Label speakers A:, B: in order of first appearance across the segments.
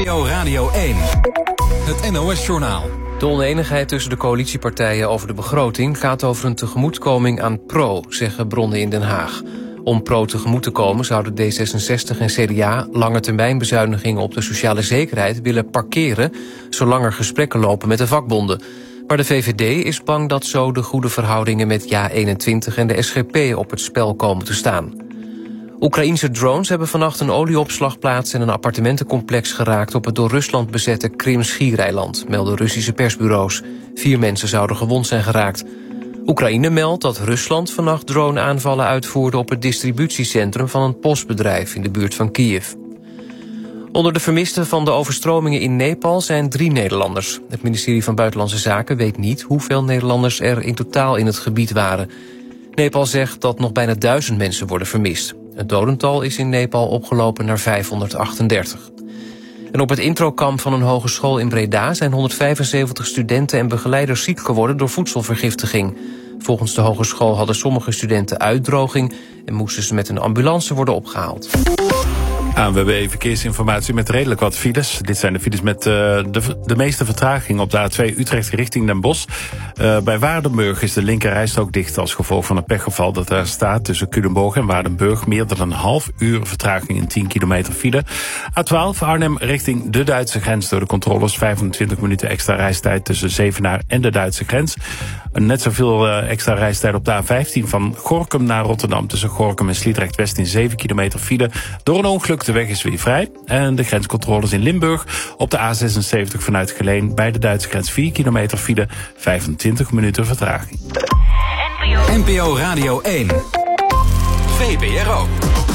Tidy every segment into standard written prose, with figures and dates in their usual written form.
A: NPO Radio 1. Het NOS-journaal.
B: De oneenigheid tussen de coalitiepartijen over de begroting gaat over een tegemoetkoming aan PRO, zeggen bronnen in Den Haag. Om PRO tegemoet te komen zouden D66 en CDA langetermijnbezuinigingen op de sociale zekerheid willen parkeren, zolang er gesprekken lopen met de vakbonden. Maar de VVD is bang dat zo de goede verhoudingen met JA21 en de SGP op het spel komen te staan. Oekraïense drones hebben vannacht een olieopslagplaats en een appartementencomplex geraakt op het door Rusland bezette Krim-schiereiland, melden Russische persbureaus. 4 mensen zouden gewond zijn geraakt. Oekraïne meldt dat Rusland vannacht drone-aanvallen uitvoerde op het distributiecentrum van een postbedrijf in de buurt van Kiev. Onder de vermisten van de overstromingen in Nepal zijn 3 Nederlanders. Het ministerie van Buitenlandse Zaken weet niet hoeveel Nederlanders er in totaal in het gebied waren. Nepal zegt dat nog bijna 1000 mensen worden vermist. Het dodental is in Nepal opgelopen naar 538. En op het introkamp van een hogeschool in Breda zijn 175 studenten en begeleiders ziek geworden door voedselvergiftiging. Volgens de hogeschool hadden sommige studenten uitdroging en moesten ze met een ambulance worden opgehaald.
C: ANWB Verkeersinformatie met redelijk wat files. Dit zijn de files met de meeste vertraging op de A2 Utrecht richting Den Bosch. Bij Waardenburg is de linkerrijstrook dicht als gevolg van een pechgeval dat daar staat tussen Culemborg en Waardenburg. Meer dan een half uur vertraging in 10 kilometer file. A12 Arnhem richting de Duitse grens door de controles. 25 minuten extra reistijd tussen Zevenaar en de Duitse grens. Net zoveel extra reistijd op de A15 van Gorinchem naar Rotterdam tussen Gorinchem en Sliedrecht West in 7 kilometer file. Door een ongeluk de weg is weer vrij. En de grenscontroles in Limburg op de A76 vanuit Geleen bij de Duitse grens 4 kilometer file, 25 minuten vertraging.
A: NPO Radio 1. VPRO.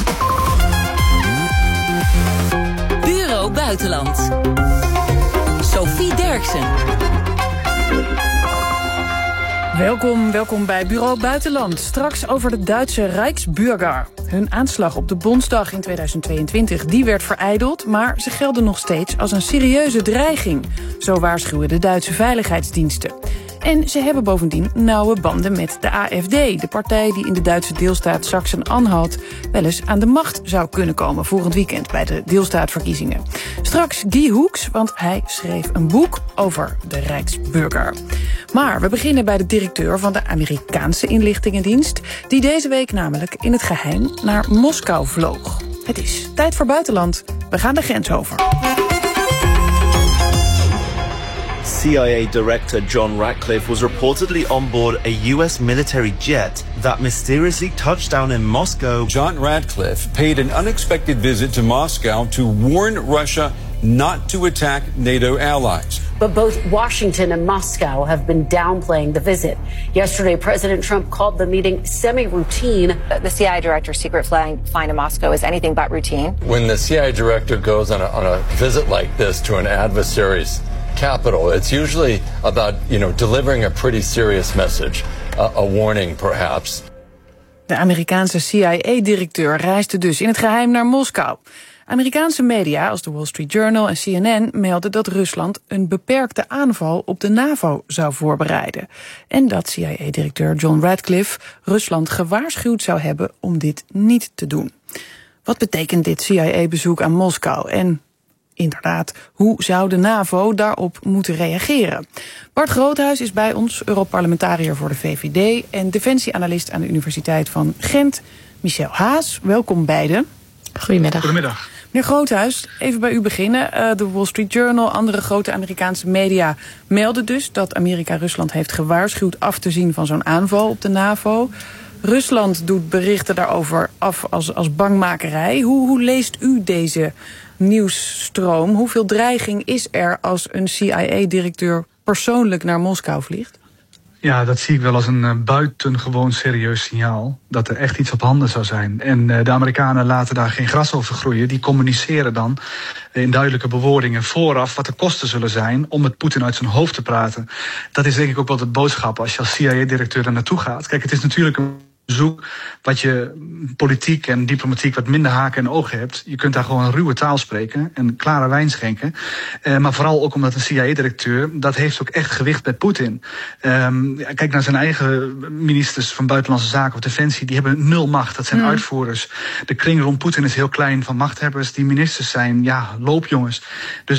D: Bureau Buitenland. Sophie Derksen.
E: Welkom bij Bureau Buitenland. Straks over de Duitse Rijksbürger. Hun aanslag op de Bondsdag in 2022, die werd verijdeld, maar ze gelden nog steeds als een serieuze dreiging. Zo waarschuwen de Duitse veiligheidsdiensten. En ze hebben bovendien nauwe banden met de AfD, de partij die in de Duitse deelstaat Sachsen-Anhalt wel eens aan de macht zou kunnen komen volgend weekend bij de deelstaatverkiezingen. Straks Guy Hoeks, want hij schreef een boek over de Rijksbürger. Maar we beginnen bij de directeur van de Amerikaanse inlichtingendienst, die deze week namelijk in het geheim naar Moskou vloog. Het is tijd voor buitenland. We gaan de grens over.
F: CIA Director John Ratcliffe was reportedly on board a US military jet that mysteriously touched down in Moscow.
G: John Ratcliffe paid an unexpected visit to Moscow to warn Russia not to attack NATO allies.
H: But both Washington and Moscow have been downplaying the visit. Yesterday, President Trump called the meeting semi-routine.
I: The CIA director's secret flying to Moscow is anything but routine.
J: When the CIA director goes on a visit like this to an adversary's capital, it's usually about, delivering a pretty serious message, a warning perhaps.
E: De Amerikaanse CIA-directeur reisde dus in het geheim naar Moskou. Amerikaanse media als de Wall Street Journal en CNN melden dat Rusland een beperkte aanval op de NAVO zou voorbereiden. En dat CIA-directeur John Ratcliffe Rusland gewaarschuwd zou hebben om dit niet te doen. Wat betekent dit CIA-bezoek aan Moskou? En inderdaad, hoe zou de NAVO daarop moeten reageren? Bart Groothuis is bij ons, Europarlementariër voor de VVD en defensieanalist aan de Universiteit van Gent. Michel Haas, welkom beiden.
K: Goedemiddag.
E: Meneer Groothuis, even bij u beginnen. De Wall Street Journal, andere grote Amerikaanse media melden dus dat Amerika Rusland heeft gewaarschuwd af te zien van zo'n aanval op de NAVO. Rusland doet berichten daarover af als bangmakerij. Hoe leest u deze nieuwsstroom? Hoeveel dreiging is er als een CIA-directeur persoonlijk naar Moskou vliegt?
K: Ja, dat zie ik wel als een buitengewoon serieus signaal dat er echt iets op handen zou zijn. En de Amerikanen laten daar geen gras over groeien. Die communiceren dan in duidelijke bewoordingen vooraf wat de kosten zullen zijn om met Poetin uit zijn hoofd te praten. Dat is denk ik ook wel de boodschap als je als CIA-directeur er naartoe gaat. Kijk, het is natuurlijk een bezoek wat je politiek en diplomatiek wat minder haken en ogen hebt. Je kunt daar gewoon ruwe taal spreken en klare wijn schenken. Maar vooral ook omdat een CIA-directeur, dat heeft ook echt gewicht bij Poetin. Kijk naar zijn eigen ministers van Buitenlandse Zaken of Defensie. Die hebben 0 macht, dat zijn uitvoerders. De kring rond Poetin is heel klein van machthebbers. Die ministers zijn, loopjongens. Dus